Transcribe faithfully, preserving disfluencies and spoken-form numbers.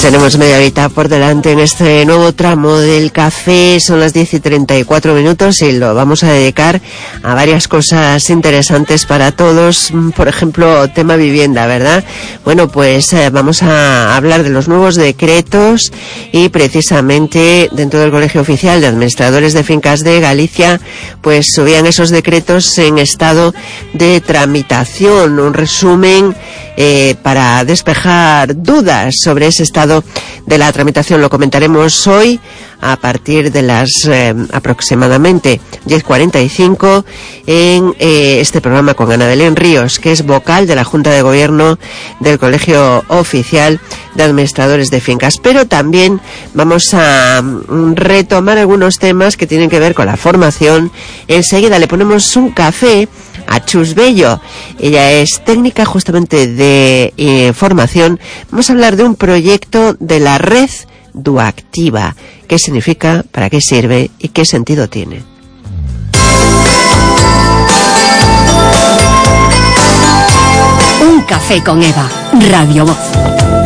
Tenemos media horita por delante en este nuevo tramo del café. Son las diez y treinta y cuatro minutos y lo vamos a dedicar a varias cosas interesantes para todos. Por ejemplo, tema vivienda, ¿verdad? Bueno, pues eh, vamos a hablar de los nuevos decretos y precisamente dentro del Colegio Oficial de Administradores de Fincas de Galicia, pues subían esos decretos en estado de tramitación. Un resumen eh, para despejar dudas sobre ese estado de la tramitación. Lo comentaremos hoy a partir de las eh, aproximadamente diez cuarenta y cinco en eh, este programa con Ana Belén Ríos, que es vocal de la Junta de Gobierno del Colegio Oficial de Administradores de Fincas. Pero también vamos a um, retomar algunos temas que tienen que ver con la formación. Enseguida le ponemos un café a Chus Bello. Ella es técnica justamente de eh, formación. Vamos a hablar de un proyecto de la red Duactiva. ¿Qué significa? ¿Para qué sirve? ¿Y qué sentido tiene? Un café con Eva, Radio Voz.